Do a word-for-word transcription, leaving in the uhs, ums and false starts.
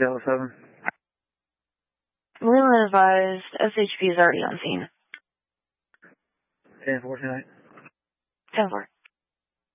Delta seven. Leland advised S H P is already on scene. ten four tonight. ten four.